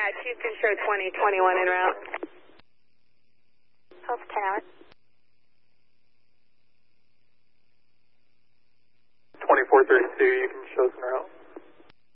Houston show 2021 en route. Health Tower. 2432, you can show us en route.